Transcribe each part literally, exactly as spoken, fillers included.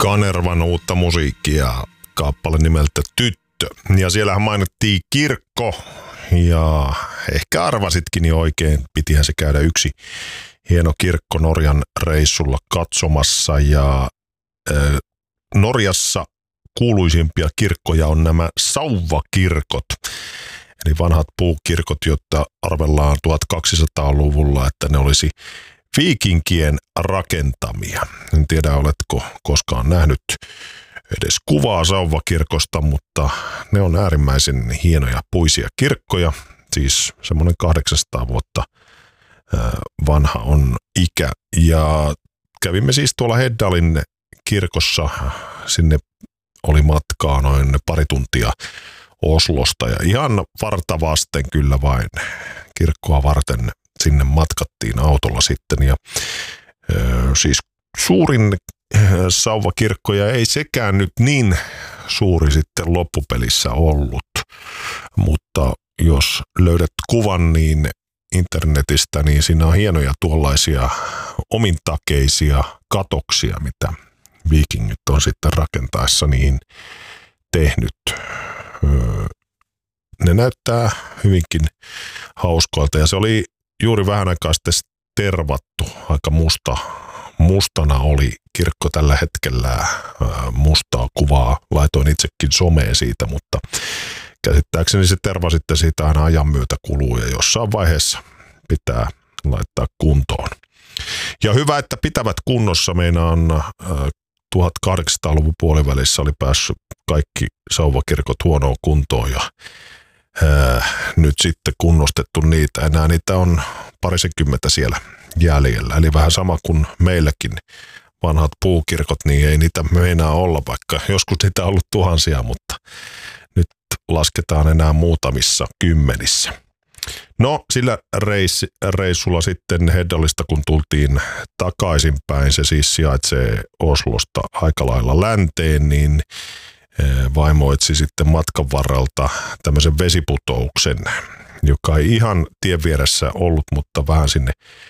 Kanervan uutta musiikkia, kappale nimeltä Tyttö. Ja siellähän mainittiin kirkko, ja ehkä arvasitkin oikein, pitihän se käydä yksi hieno kirkko Norjan reissulla katsomassa. Ja äh, Norjassa kuuluisimpia kirkkoja on nämä sauvakirkot, eli vanhat puukirkot, jotta arvellaan tuhatkaksisataaluvulla, että ne olisi viikinkien rakentamia. En tiedä, oletko koskaan nähnyt edes kuvaa sauvakirkosta, mutta ne on äärimmäisen hienoja puisia kirkkoja. Siis semmoinen kahdeksansataa vuotta vanha on ikä. Ja kävimme siis tuolla Heddalin kirkossa. Sinne oli matkaa noin pari tuntia Oslosta ja ihan varta vasten kyllä vain kirkkoa varten sinne matkattiin autolla sitten. Ja ö, siis suurin sauvakirkko, ja ei sekään nyt niin suuri sitten loppupelissä ollut, mutta jos löydät kuvan niin internetistä, niin siinä on hienoja tuollaisia omintakeisia katoksia, mitä viikingit on sitten rakentaessa niihin tehnyt. Ne näyttää hyvinkin hauskoilta, ja se oli juuri vähän aikaa sitten tervattu, aika musta, mustana oli kirkko tällä hetkellä, mustaa kuvaa laitoin itsekin someen siitä, mutta käsittääkseni se terva sitten siitä aina ajan myötä kuluu ja jossain vaiheessa pitää laittaa kuntoon. Ja hyvä, että pitävät kunnossa. Meinaan tuhatkahdeksansataaluvun puolivälissä oli päässyt kaikki sauvakirkot huonoon kuntoon ja ää, nyt sitten kunnostettu niitä. Enää niitä on parisenkymmentä siellä jäljellä. Eli vähän sama kuin meilläkin vanhat puukirkot, niin ei niitä meinaa olla, vaikka joskus niitä on ollut tuhansia, mutta nyt lasketaan enää muutamissa kymmenissä. No sillä reissi, reissulla sitten Heddalista, kun tultiin takaisinpäin, se siis sijaitsee Oslosta aika lailla länteen, niin vaimo etsi sitten matkan varrelta tämmöisen vesiputouksen, joka ei ihan tien vieressä ollut, mutta vähän sinne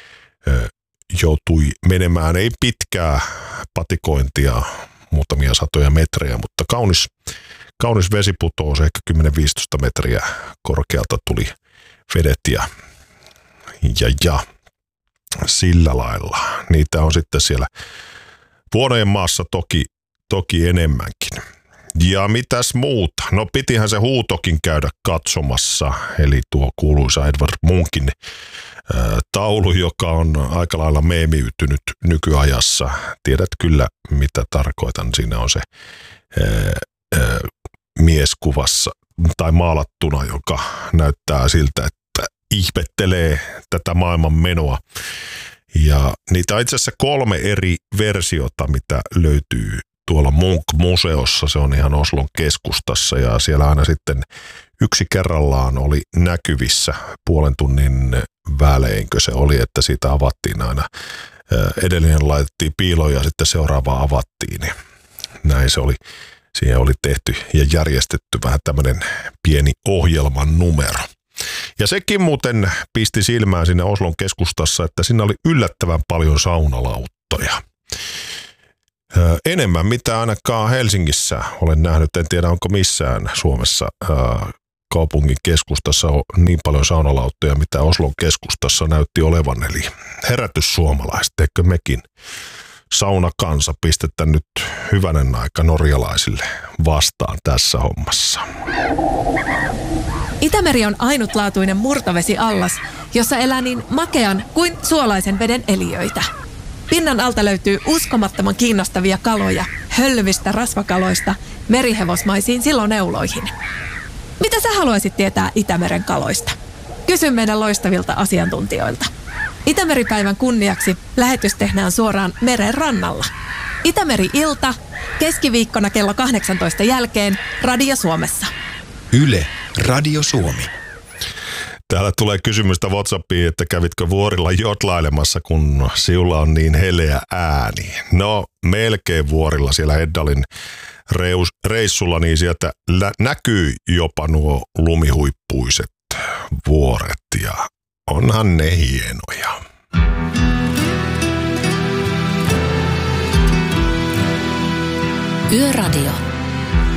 joutui menemään, ei pitkää patikointia, muutamia satoja metrejä, mutta kaunis, kaunis vesiputous, ehkä kymmenen viisitoista metriä korkealta tuli vedet ja, ja, ja sillä lailla. Niitä on sitten siellä vuonojen maassa toki, toki enemmänkin. Ja mitäs muuta? No pitihän se huutokin käydä katsomassa, eli tuo kuuluisa Edvard Munkin ää, taulu, joka on aika lailla meemiytynyt nykyajassa. Tiedät kyllä, mitä tarkoitan. Siinä on se ää, ää, mieskuvassa tai maalattuna, joka näyttää siltä, että ihmettelee tätä maailman menoa. Ja niitä on itse asiassa kolme eri versiota, mitä löytyy tuolla Munch-museossa. Se on ihan Oslon keskustassa ja siellä aina sitten yksi kerrallaan oli näkyvissä puolen tunnin väleinkö se oli, että siitä avattiin aina. Edellinen laitettiin piiloon ja sitten seuraava avattiin. Näin se oli. Siihen oli tehty ja järjestetty vähän tämmöinen pieni ohjelman numero. Ja sekin muuten pisti silmään sinne Oslon keskustassa, että siinä oli yllättävän paljon saunalauttoja. Öö, enemmän mitä ainakaan Helsingissä olen nähnyt, en tiedä onko missään Suomessa öö, kaupungin keskustassa on niin paljon saunalauttoja, mitä Oslon keskustassa näytti olevan. Eli herätys suomalaiset, eikö mekin saunakansa pistetä nyt hyvänen aika norjalaisille vastaan tässä hommassa. Itämeri on ainutlaatuinen murtovesiallas, jossa elää niin makean kuin suolaisen veden eliöitä. Pinnan alta löytyy uskomattoman kiinnostavia kaloja, hölvistä rasvakaloista merihevosmaisiin siloneuloihin. Mitä sä haluaisit tietää Itämeren kaloista? Kysy meidän loistavilta asiantuntijoilta. Itämeripäivän kunniaksi lähetys tehdään suoraan meren rannalla. Itämeri-ilta, keskiviikkona kello kahdeksantoista jälkeen Radio Suomessa. Yle, Radio Suomi. Täällä tulee kysymystä WhatsAppiin, että kävitkö vuorilla jotlailemassa, kun siulla on niin heleä ääni. No, melkein vuorilla siellä Heddalin reus, reissulla, niin sieltä lä- näkyy jopa nuo lumihuippuiset vuoret ja onhan ne hienoja. Yöradio.